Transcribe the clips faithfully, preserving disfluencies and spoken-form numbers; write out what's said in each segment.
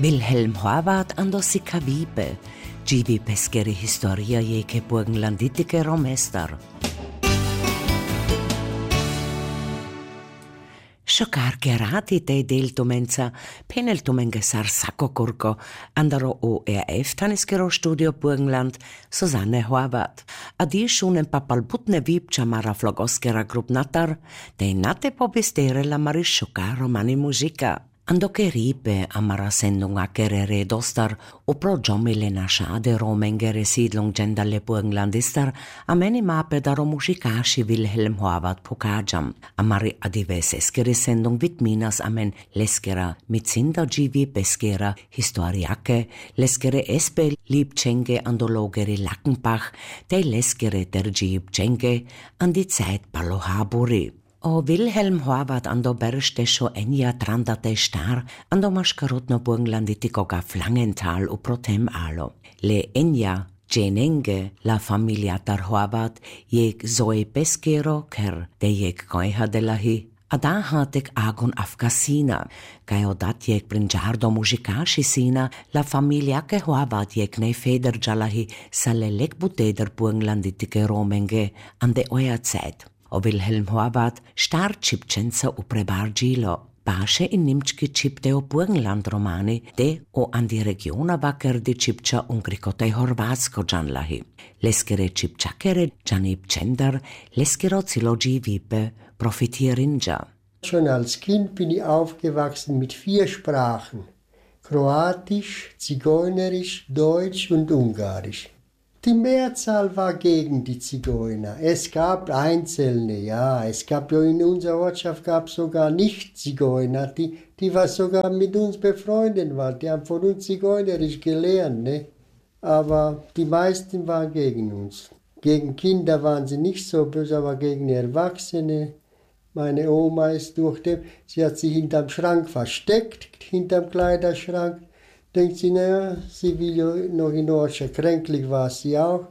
Wilhelm Horvath ando si cavipe, givi pesceri historia je che burgenlanditike romester. Šokar gerati tej del tumenca, penel tumenge sar sako kurko, andaro O R F taniskero studio Burgenland, Susanne Horvath. A di šunen papalbutne vipča mara flogoskera grup natar, tej nate pobistere la mari šoka romani muzika. Ando che ripe amara sendunga kerere dostar, o pro giomile nasciade romengere siedlung gendalle Burgenlandistar, a meni mape daro musikashi Wilhelm Horvath pokajam. Amari adiveseskere sendung vitminas amen leskera mitzinda givi beskera historiake, leskere espe liebcenge andologeri Lackenbach, de leskere der giebcenge an die Zeit palohaburi. O Wilhelm Horvath ando berstesho enja trandate star, ando maskarotno Burgenlanditiko ga Flangenthal u protem alo. Le enja genenge la familiatar Horvath jeg zoe peskero ker de jeg koiha de lahi. Ada hatek agon afgasina, kaj odat jeg brinjardo muzikaši sina, la familiake Horvath jeg ne feder jalahi sale lek buteder Burgenlanditike romenge ande oja Zeit. O Wilhelm Horvath star čipčenca u prebarđilo. Baše in nimčki čipte o Burgenland romani, de o andi regiona vakerdi čipča ungrikotej horvatsko džanlahi. Leskere čipčakere džani pčendar, leskero cilođi vipe profitierinja. Schon als Kind bin ich aufgewachsen mit vier Sprachen. Kroatisch, Zigeunerisch, Deutsch und Ungarisch. Die Mehrzahl war gegen die Zigeuner. Es gab Einzelne, ja. Es gab ja in unserer Ortschaft gab sogar Nicht-Zigeuner, die, die was sogar mit uns befreundet waren. Die haben von uns Zigeunerisch gelernt, ne? Aber die meisten waren gegen uns. Gegen Kinder waren sie nicht so böse, aber gegen Erwachsene. Meine Oma ist durch dem, sie hat sich hinterm Schrank versteckt, hinterm Kleiderschrank. Denkt sie, naja, sie will ja noch in Ortschaft, kränklich war sie auch.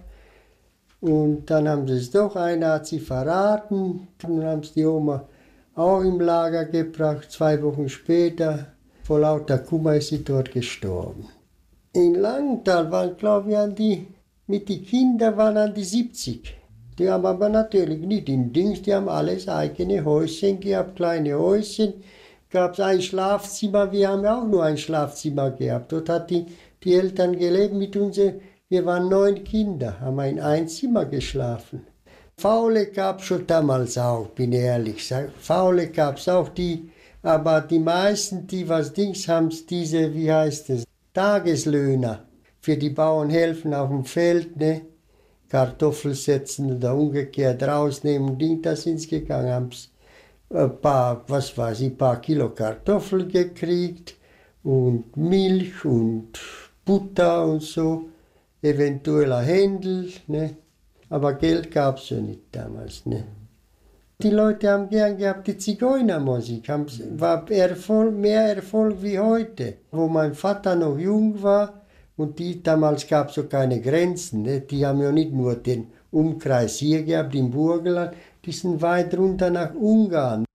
Und dann haben sie es doch, einer hat sie verraten, dann haben sie die Oma auch im Lager gebracht, zwei Wochen später, vor lauter Kummer ist sie dort gestorben. In Langenthal waren, glaube ich, an die, mit den Kindern waren an die siebzig. Die haben aber natürlich nicht in Dings, die haben alles eigene Häuschen gehabt, kleine Häuschen. Gab es ein Schlafzimmer, wir haben auch nur ein Schlafzimmer gehabt. Dort hat die, die Eltern gelebt mit uns, wir waren neun Kinder, haben in ein Zimmer geschlafen. Faule gab es schon damals auch, bin ehrlich. Faule gab es auch, die, aber die meisten, die was Dings haben, diese, wie heißt es, Tageslöhner, für die Bauern helfen auf dem Feld, ne? Kartoffel setzen oder umgekehrt rausnehmen, Ding, da sind sie gegangen, haben ein paar, was weiß ich, ein paar Kilo Kartoffeln gekriegt und Milch und Butter und so, eventuell ein Händel, ne? Aber Geld gab es ja nicht damals. Ne? Die Leute haben gern gehabt, die Zigeunermusik, haben, war Erfolg, mehr Erfolg wie heute. Wo mein Vater noch jung war und die, damals gab es so keine Grenzen, ne? Die haben ja nicht nur den Umkreis hier gehabt, im Burgenland, die sind weit runter nach Ungarn.